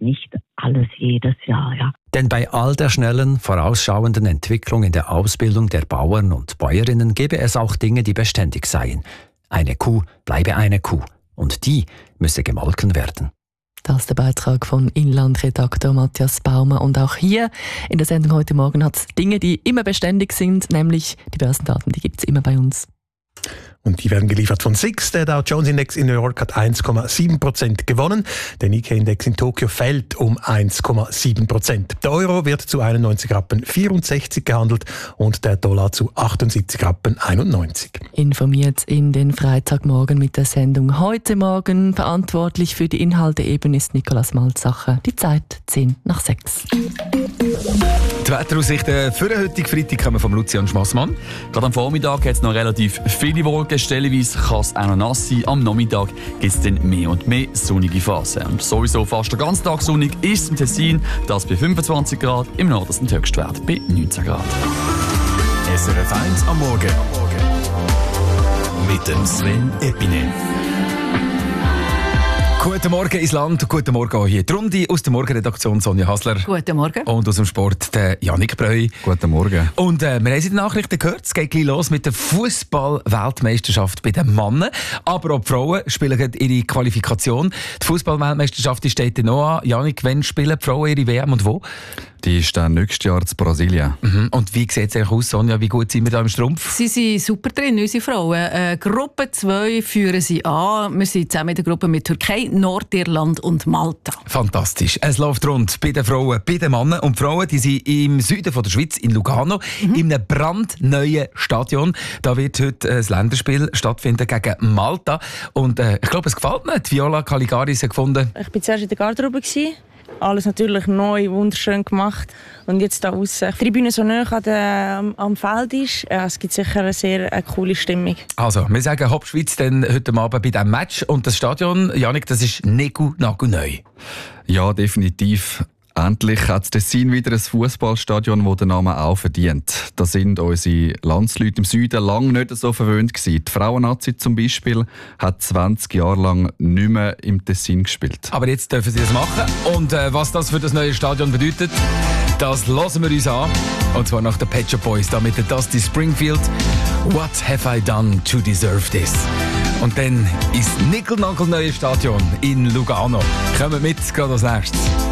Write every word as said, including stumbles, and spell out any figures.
nicht alles jedes Jahr. Ja. Denn bei all der schnellen, vorausschauenden Entwicklung in der Ausbildung der Bauern und Bäuerinnen gäbe es auch Dinge, die beständig seien. Eine Kuh bleibe eine Kuh und die müsse gemolken werden. Das ist der Beitrag von Inlandredaktor Matthias Baumer. Und auch hier in der Sendung heute Morgen hat es Dinge, die immer beständig sind, nämlich die Börsendaten, die gibt es immer bei uns. Und die werden geliefert von S I X. Der Dow Jones Index in New York hat eins Komma sieben Prozent gewonnen. Der Nikkei-Index in Tokio fällt um eins Komma sieben Prozent. Der Euro wird zu einundneunzig Rappen vierundsechzig gehandelt und der Dollar zu achtundsiebzig Rappen einundneunzig. Informiert in den Freitagmorgen mit der Sendung heute Morgen. Verantwortlich für die Inhalte eben ist Nikolaus Malzacher. Die Zeit zehn nach sechs. Die Wetteraussichten für den heutigen Freitag kommen von Lucian Schmassmann. Gerade am Vormittag hat es noch relativ viele Wolken, stellenweise kann es auch noch nass sein. Am Nachmittag gibt es dann mehr und mehr sonnige Phasen. Und sowieso fast den ganzen Tag sonnig ist es im Tessin, das bei fünfundzwanzig Grad, im Norden sind die Höchstwerte bei neunzehn Grad. S R F eins am Morgen mit dem Sven Epinen. Guten Morgen ins Land, guten Morgen auch hier. Die Runde aus der Morgenredaktion Sonja Hasler. Guten Morgen. Und aus dem Sport der Jannik Breu. Guten Morgen. Und äh, wir haben es in den Nachrichten gehört, es geht gleich los mit der Fußball-Weltmeisterschaft bei den Männern. Aber auch die Frauen spielen ihre Qualifikation. Die Fußball-Weltmeisterschaft steht noch an. Jannik, wann spielen die Frauen ihre W M und wo? Die ist dann nächstes Jahr in Brasilien. Mhm. Und wie sieht es eigentlich aus, Sonja? Wie gut sind wir da im Strumpf? Sie sind super drin, unsere Frauen. Äh, Gruppe zwei führen sie an. Wir sind zusammen in der Gruppe mit Türkei, Nordirland und Malta. Fantastisch. Es läuft rund bei den Frauen, bei den Männern. Und die Frauen, die sind im Süden von der Schweiz, in Lugano, mhm. in einem brandneuen Stadion. Da wird heute ein Länderspiel stattfinden gegen Malta. Und äh, ich glaube, es gefällt mir. Die Viola Caligaris hat gefunden. Ich war zuerst in der Garderobe. Alles natürlich neu, wunderschön gemacht. Und jetzt da aussen, die Tribüne so nah an der, am, am Feld ist, ja, es gibt sicher eine sehr eine coole Stimmung. Also, wir sagen Hop Schweiz dann heute Abend bei diesem Match. Und das Stadion, Jannik, das ist negu nagu neu. Ja, definitiv. Endlich hat das Tessin wieder ein Fußballstadion, das den Namen auch verdient. Da sind unsere Landsleute im Süden lange nicht so verwöhnt gewesen. Die Frauennazi zum Beispiel hat zwanzig Jahre lang nicht mehr im Tessin gespielt. Aber jetzt dürfen sie das machen. Und äh, was das für das neue Stadion bedeutet, das hören wir uns an. Und zwar nach den Pet Shop Boys, da mit der Dusty Springfield. What have I done to deserve this? Und dann ist das nickel-nagel neue Stadion in Lugano. Kommen mit, gerade als nächstes.